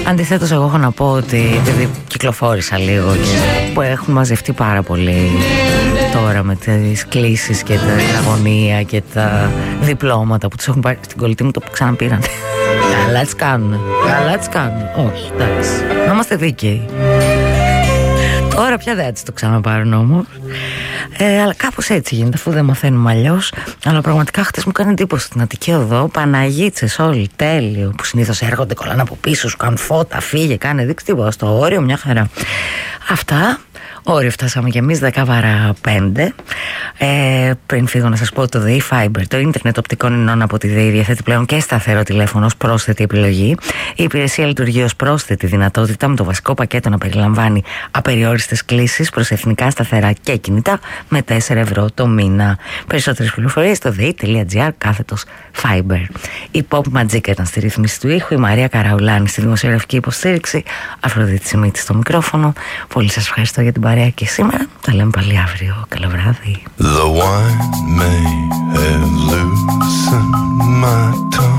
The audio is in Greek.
Αντιθέτως, εγώ έχω να πω ότι επειδή κυκλοφόρησα λίγο και που έχουν μαζευτεί πάρα πολύ τώρα με τις κλήσεις και την αγωνία και τα διπλώματα που τους έχουν πάρει στην κολλητή μου, το που ξαναπήραν. Καλά τις κάνουν. Καλά τις κάνουν. Όχι, εντάξει. Να είμαστε δίκαιοι. Τώρα πια δεν τις το ξαναπάρουν όμως. Αλλά κάπως έτσι γίνεται, αφού δεν μαθαίνουμε αλλιώς. Αλλά πραγματικά χτες μου κάνει εντύπωση στην Αττική Οδό. Παναγίτσες όλοι, τέλειο. Που συνήθως έρχονται, κολλάνε από πίσω, σου κάνουν φώτα, φύγε, κάνε, δείξει τίποτα. Στο όριο, μια χαρά. Αυτά. Όριο φτάσαμε κι εμείς 10:05. Πριν φύγω να σας πω το ΔΕΗ Fiber, το ίντερνετ οπτικών ινών από τη ΔΕΗ, διαθέτει πλέον και σταθερό τηλέφωνο ως πρόσθετη επιλογή. Η υπηρεσία λειτουργεί ως πρόσθετη δυνατότητα, με το βασικό πακέτο να περιλαμβάνει απεριόριστες κλήσεις προς εθνικά σταθερά και κινητά με 4 ευρώ το μήνα. Περισσότερες πληροφορίες στο dei.gr/Fiber. Η Pop Magic ήταν στη ρύθμιση του ήχου, η Μαρία Καραουλάνη στη δημοσιογραφική υποστήριξη, Αφροδίτη Σιμίτη στο μικρόφωνο. Πολύ σας ευχαριστώ για την παρέα και σήμερα. Τα λέμε πάλι αύριο. Καλό βράδυ. The wine may have loosened my tongue.